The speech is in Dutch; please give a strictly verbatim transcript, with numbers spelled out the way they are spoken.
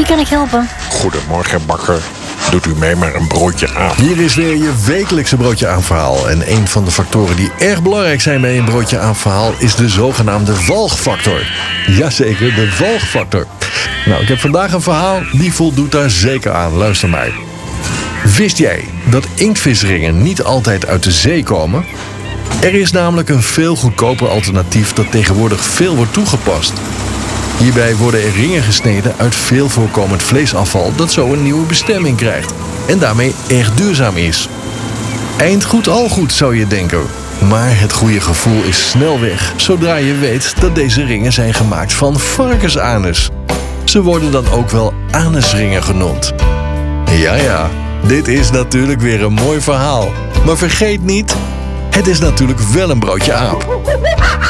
Wie kan ik helpen? Goedemorgen, bakker. Doet u mee maar een broodje aan? Hier is weer je wekelijkse broodje aan verhaal. En een van de factoren die erg belangrijk zijn bij een broodje aan verhaal is de zogenaamde walgfactor. Jazeker, de walgfactor. Nou, ik heb vandaag een verhaal die voldoet daar zeker aan. Luister maar. Wist jij dat inktvisringen niet altijd uit de zee komen? Er is namelijk een veel goedkoper alternatief dat tegenwoordig veel wordt toegepast. Hierbij worden er ringen gesneden uit veel voorkomend vleesafval dat zo een nieuwe bestemming krijgt en daarmee erg duurzaam is. Eind goed al goed, zou je denken. Maar het goede gevoel is snel weg zodra je weet dat deze ringen zijn gemaakt van varkensanus. Ze worden dan ook wel anusringen genoemd. Ja ja, dit is natuurlijk weer een mooi verhaal. Maar vergeet niet, het is natuurlijk wel een broodje aap.